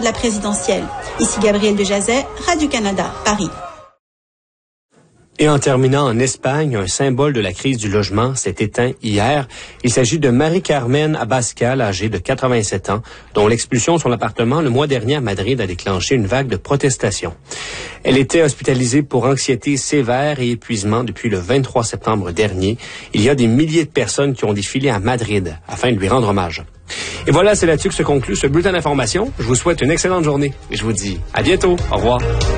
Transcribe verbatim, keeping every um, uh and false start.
la présidentielle. Ici Gabrielle Dejazet, Radio-Canada, Paris. Et en terminant en Espagne, un symbole de la crise du logement s'est éteint hier. Il s'agit de Marie-Carmen Abascal, âgée de quatre-vingt-sept ans, dont l'expulsion de son appartement le mois dernier à Madrid a déclenché une vague de protestations. Elle était hospitalisée pour anxiété sévère et épuisement depuis le vingt-trois septembre dernier. Il y a des milliers de personnes qui ont défilé à Madrid afin de lui rendre hommage. Et voilà, c'est là-dessus que se conclut ce bulletin d'information. Je vous souhaite une excellente journée et je vous dis à bientôt. Au revoir.